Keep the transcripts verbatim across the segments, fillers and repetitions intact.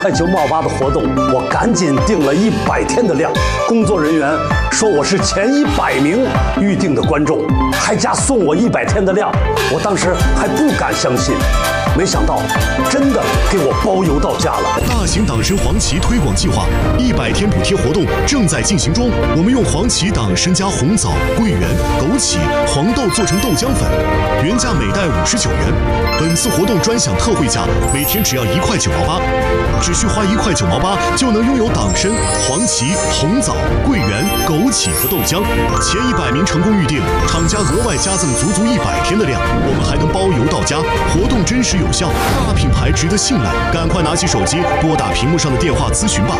快九毛八的活动，我赶紧订了一百天的量。工作人员说我是前一百名预定的观众，还加送我一百天的量。我当时还不敢相信，没想到真的给我包邮到家了。 大型党参黄芪推广计划一百天补贴活动正在进行中。我们用黄芪党参加红枣、桂圆、枸杞、黄豆做成豆浆粉，原价每袋五十九元。本次活动专享特惠价，每天只要一块九毛八，只需花一块九毛八就能拥有党参、黄芪、红枣、桂圆、枸杞和豆浆。前一百名成功预订，厂家额外加赠足足一百天的量，我们还能包邮到家。活动真实有效，大品牌值得信赖，赶快拿起手机拨打屏幕上的电话咨询吧。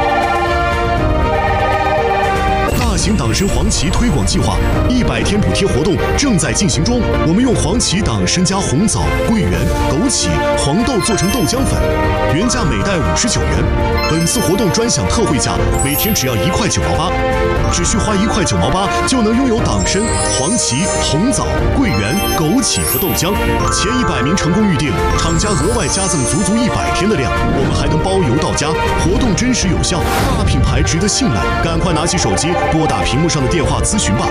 大型党参黄芪推广计划一百天补贴活动正在进行中。我们用黄芪党参加红枣、桂圆、枸杞、黄豆做成豆浆粉，原价每袋五十九元。本次活动专享特惠价，每天只要一块九毛八，只需花一块九毛八就能拥有党参、黄芪、红枣、桂圆、枸杞和豆浆。前一百名成功预订，厂家额外加赠足足一百天的量，我们还能包邮到家。活动真实有效，大品牌值得信赖，赶快拿起手机拨打屏幕上的电话咨询吧。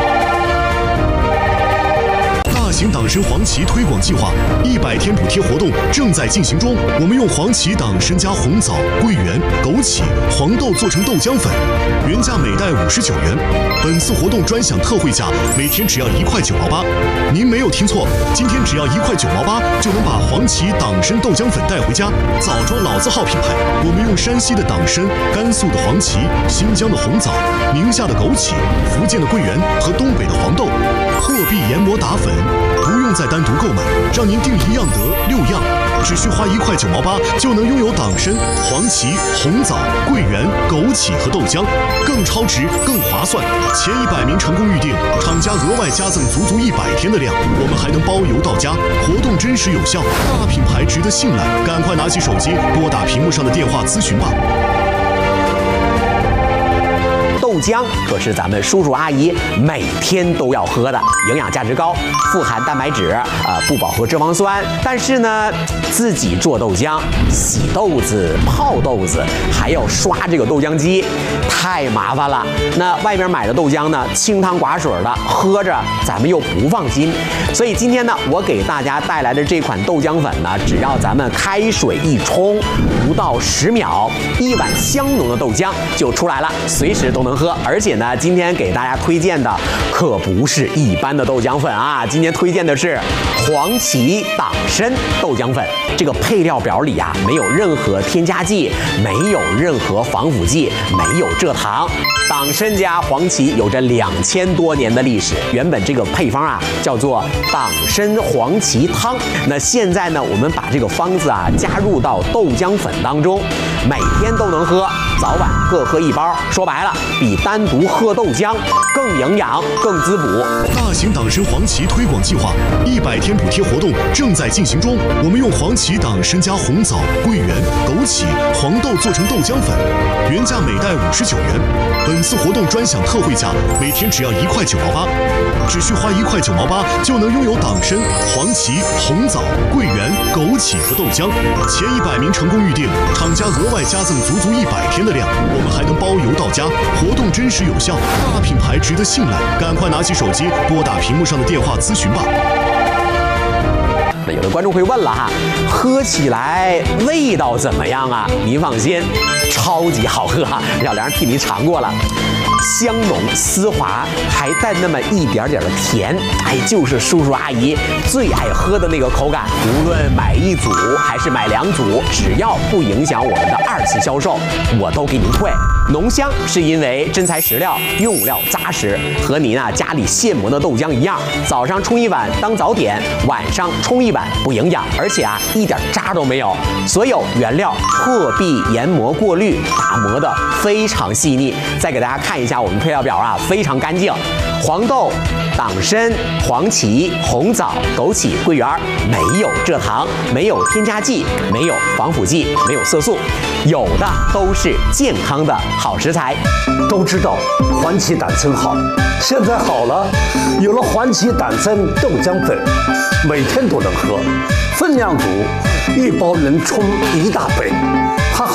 大型党参黄芪推广计划一百天补贴活动正在进行中。我们用黄芪党参加红枣、桂圆、枸杞、黄豆做成豆浆粉，原价每袋五十九元。本次活动专享特惠价，每天只要一块九毛八。您没有听错，今天只要一块九毛八就能把黄芪党参豆浆粉带回家。枣庄老字号品牌，我们用山西的党参、甘肃的黄芪、新疆的红枣、宁夏的枸杞、福建的桂圆和东北的黄豆，破壁研磨打粉。不用再单独购买，让您订一样得六样，只需花一块九毛八就能拥有党参、黄芪、红枣、桂圆、枸杞和豆浆，更超值、更划算。前一百名成功预订，厂家额外加赠足足一百天的量，我们还能包邮到家。活动真实有效，大品牌值得信赖，赶快拿起手机拨打屏幕上的电话咨询吧。 豆浆可是咱们叔叔阿姨每天都要喝的，营养价值高，富含蛋白质，呃，不饱和脂肪酸。但是呢，自己做豆浆，洗豆子、泡豆子，还要刷这个豆浆机，太麻烦了。那外边买的豆浆呢，清汤寡水的，喝着咱们又不放心。所以今天呢，我给大家带来的这款豆浆粉呢，只要咱们开水一冲，不到十秒，一碗香浓的豆浆就出来了，随时都能喝。而且呢，今天给大家推荐的可不是一般的豆浆粉啊，今天推荐的是黄芪党参豆浆粉。这个配料表里啊，没有任何添加剂，没有任何防腐剂，没有蔗糖。党参加黄芪有着两千多年的历史，原本这个配方啊叫做党参黄芪汤。那现在呢，我们把这个方子啊加入到豆浆粉当中，每天都能喝，早晚各喝一包。说白了，比单独喝豆浆更营养、更滋补。 大型党参黄芪推广计划一百天补贴活动正在进行中。我们用黄芪党参加红枣、桂圆、枸杞、黄豆做成豆浆粉，原价每袋五十九元。本次活动专享特惠价，每天只要一块九毛八，只需花一块九毛八就能拥有党参、黄芪、红枣、桂圆、枸杞和豆浆。前一百名成功预订，厂家额外加赠足足一百天的量，我们还能包邮到家。活动真实有效，大品牌值得信赖，赶快拿起手机拨打屏幕上的电话咨询吧。 那有的观众会问了哈，喝起来味道怎么样啊？您放心，超级好喝哈，小梁替您尝过了。香浓丝滑，还带那么一点点的甜，哎，就是叔叔阿姨最爱喝的那个口感。无论买一组还是买两组，只要不影响我们的二次销售，我都给您退。浓香是因为真材实料，用料扎实，和您啊家里现磨的豆浆一样，早上冲一碗当早点，晚上冲一碗不营养，而且啊一点渣都没有。所有原料破壁研磨过滤，打磨的非常细腻。再给大家看一下我们配料表啊，非常干净。黄豆、党参、黄芪、红枣、枸杞、桂圆，没有蔗糖，没有添加剂，没有防腐剂，没有色素，有的都是健康的好食材。 都知道黄芪党参好，现在好了，有了黄芪党参豆浆粉，每天都能喝，分量足， 一包能冲一大杯。